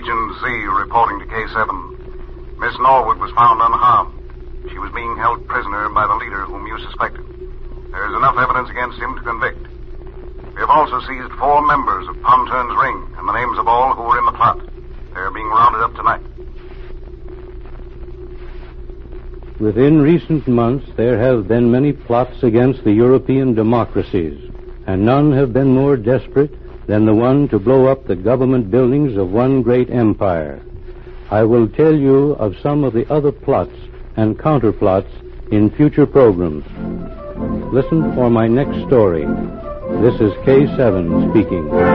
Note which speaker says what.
Speaker 1: Agent Z reporting to K7. Miss Norwood was found unharmed. She was being held prisoner by the leader whom you suspected. There is enough evidence against him to convict. We have also seized 4 members of Ponturn's ring and the names of all who were in the plot. They are being rounded up tonight.
Speaker 2: Within recent months, there have been many plots against the European democracies, and none have been more desperate than the one to blow up the government buildings of one great empire. I will tell you of some of the other plots and counterplots in future programs. Listen for my next story. This is K7 speaking.